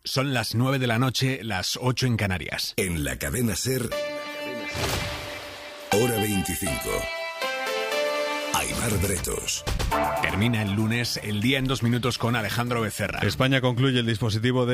Son las 9 de la noche, las 8 en Canarias. En la cadena SER, hora 25. Aimar Bretos. Termina el lunes, el día en 2 minutos con Alejandro Becerra. España concluye el dispositivo de